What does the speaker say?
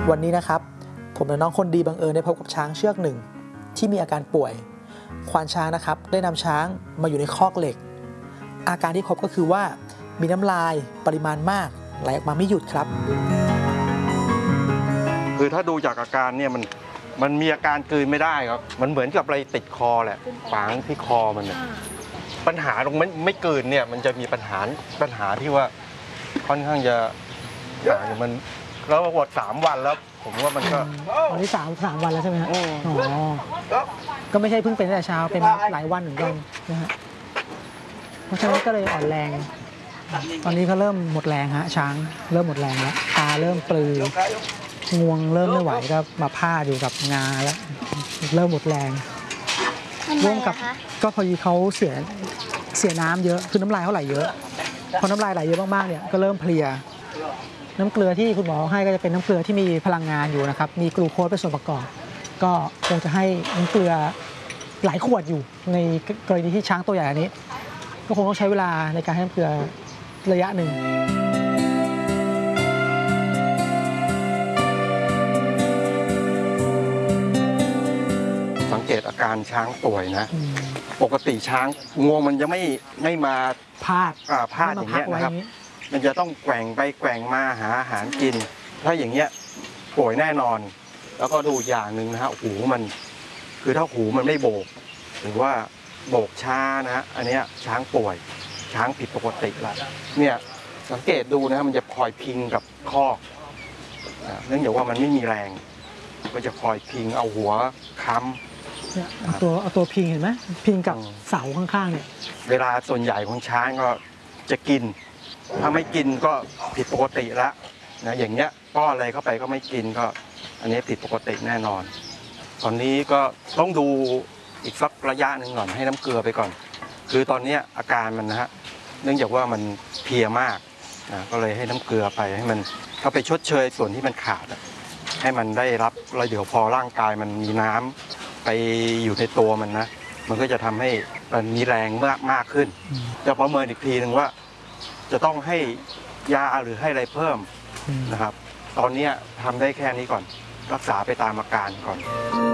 วันนี้นะครับผมและน้องคนดีบังเอิญได้พบกับช้างเชือกหนึ่งที่มีอาการป่วยควานช้างนะครับได้นำช้างมาอยู่ในคอกเหล็กอาการที่พบก็คือว่ามีน้ำลายปริมาณมากไหลออกมาไม่หยุดครับคือถ้าดูจากอาการเนี่ยมันมีอาการกลืนไม่ได้ครับมันเหมือนกับอะไรติดคอแหละฝังที่คอมันเนี่ยปัญหาตรงไม่กลืนเนี่ยมันจะมีปัญหาที่ว่าค่อนข้างจะอย่างมันแล้วปวด3 วันแล้วผมว่ามันก็วันนี้3 วันแล้วใช่ไหมฮะอ๋อก็ไม่ใช่เพิ่งเป็นแต่เช้าเป็นหลายวันเหมือนกันนะฮะเพราะฉะนั้นก็เลยอ่อนแรงตอนนี้ก็เริ่มหมดแรงฮะช้างเริ่มหมดแรงแล้วตาเริ่มปลืองวงเริ่มไม่ไหวก็มาพาดอยู่กับงาแล้วเริ่มหมดแรงร่วมกับก็พอดีเขาเสียน้ำเยอะคือน้ำลายเขาไหลเยอะพอน้ำลายไหลเยอะมากๆเนี่ยก็เริ่มเพลียน้ำเกลือที่คุณหมอให้ก็จะเป็นน้ำเกลือที่มีพลังงานอยู่นะครับมีกลูโคสเป็นส่วนประกอบก็คงจะให้น้ำเกลือหลายขวดอยู่ในกรณีที่ช้างตัวใหญ่อันนี้ก็คงต้องใช้เวลาในการให้น้ำเกลือระยะหนึ่งสังเกตอาการช้างป่วยนะปกติช้างงวงมันจะไม่มาพาดอย่างเงี้ยนะครับมันจะต้องแกว่งไปแกว่งมาหาอาหารกินถ้าอย่างเงี้ยป่วยแน่นอนแล้วก็ดูอย่างหนึ่งนะฮะหูมันคือถ้าหูมันไม่โบกหรือว่าโบกช้านะฮะอันเนี้ยช้างป่วยช้างผิดปกติละเนี่ยสังเกตดูนะมันจะคอยพิงกับคอกเนื่องจากว่ามันไม่มีแรงก็จะคอยพิงเอาหัวค้ำเอาตัวพิงเห็นไหมพิงกับเสาข้างๆเนี่ยเวลาส่วนใหญ่ของช้างก็จะกินถ้าไม่กินก็ผิดปกติแล้วนะอย่างเงี้ยป้อนอะไรเข้าไปก็ไม่กินก็อันนี้ผิดปกติแน่นอนตอนนี้ก็ต้องดูอีกสักระยะหนึ่งก่อนให้น้ำเกลือไปก่อนคือตอนนี้อาการมันนะฮะเนื่องจากว่ามันเพลียมากก็เลยให้น้ำเกลือไปให้มันเข้าไปชดเชยส่วนที่มันขาดให้มันได้รับแล้วเดี๋ยวพอร่างกายมันมีน้ำไปอยู่ในตัวมันนะมันก็จะทำให้มันมีแรงมากขึ้นจะประเมินอีกทีหนึ่งว่าจะต้องให้ยาหรือให้อะไรเพิ่มนะครับตอนนี้ทำได้แค่นี้ก่อนรักษาไปตามอาการก่อน